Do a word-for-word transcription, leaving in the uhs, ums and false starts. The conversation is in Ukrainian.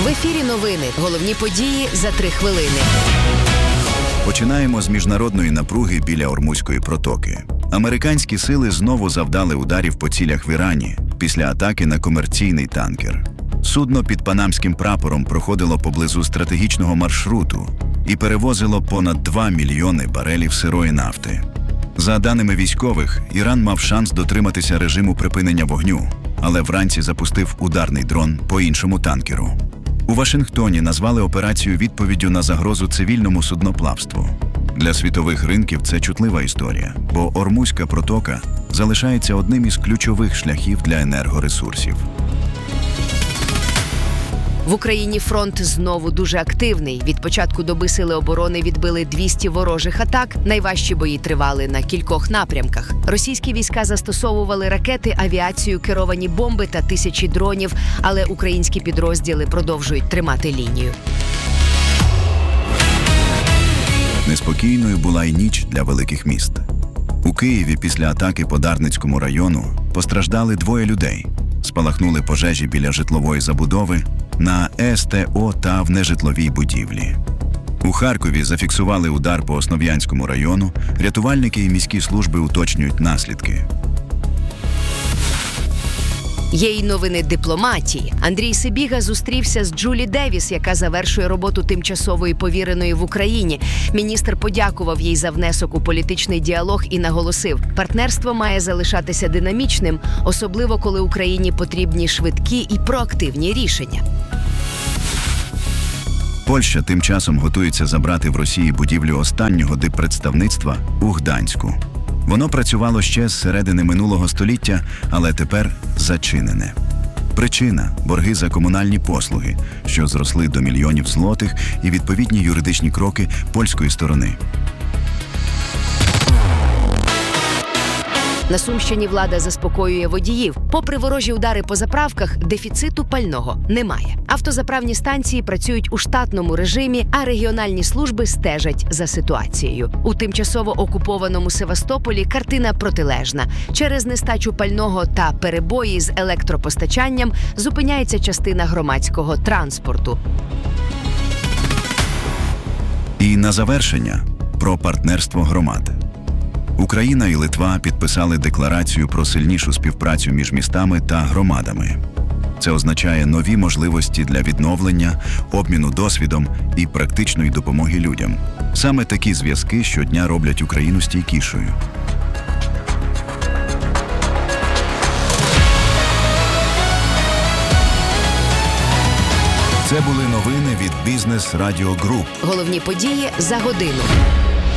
В ефірі новини. Головні події за три хвилини. Починаємо з міжнародної напруги біля Ормузької протоки. Американські сили знову завдали ударів по цілях в Ірані після атаки на комерційний танкер. Судно під панамським прапором проходило поблизу стратегічного маршруту і перевозило понад два мільйони барелів сирої нафти. За даними військових, Іран мав шанс дотриматися режиму припинення вогню, але вранці запустив ударний дрон по іншому танкеру. У Вашингтоні назвали операцію відповіддю на загрозу цивільному судноплавству. Для світових ринків це чутлива історія, бо Ормузька протока залишається одним із ключових шляхів для енергоресурсів. В Україні фронт знову дуже активний. Від початку доби сили оборони відбили двісті ворожих атак. Найважчі бої тривали на кількох напрямках. Російські війська застосовували ракети, авіацію, керовані бомби та тисячі дронів, але українські підрозділи продовжують тримати лінію. Неспокійною була й ніч для великих міст. У Києві після атаки по Дарницькому району постраждали двоє людей. Спалахнули пожежі біля житлової забудови, на СТО та в нежитловій будівлі. У Харкові зафіксували удар по Основ'янському району, рятувальники і міські служби уточнюють наслідки. Є й новини дипломатії. Андрій Сибіга зустрівся з Джулі Девіс, яка завершує роботу тимчасової повіреної в Україні. Міністр подякував їй за внесок у політичний діалог і наголосив, партнерство має залишатися динамічним, особливо коли Україні потрібні швидкі і проактивні рішення. Польща тим часом готується забрати в Росії будівлю останнього диппредставництва у Гданську. Воно працювало ще з середини минулого століття, але тепер зачинене. Причина – борги за комунальні послуги, що зросли до мільйонів злотих, і відповідні юридичні кроки польської сторони. На Сумщині влада заспокоює водіїв. Попри ворожі удари по заправках, дефіциту пального немає. Автозаправні станції працюють у штатному режимі, а регіональні служби стежать за ситуацією. У тимчасово окупованому Севастополі картина протилежна. Через нестачу пального та перебої з електропостачанням зупиняється частина громадського транспорту. І на завершення – про партнерство громад. Україна і Литва підписали декларацію про сильнішу співпрацю між містами та громадами. Це означає нові можливості для відновлення, обміну досвідом і практичної допомоги людям. Саме такі зв'язки щодня роблять Україну стійкішою. Це були новини від Бізнес Радіо Груп. Головні події за годину.